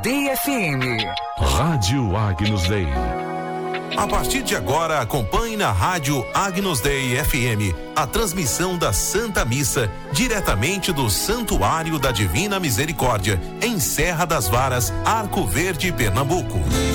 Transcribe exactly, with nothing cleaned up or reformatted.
Dei F M. Rádio Agnus Dei. A partir de agora, acompanhe na Rádio Agnus Dei F M a transmissão da Santa Missa, diretamente do Santuário da Divina Misericórdia, em Serra das Varas, Arco Verde, Pernambuco.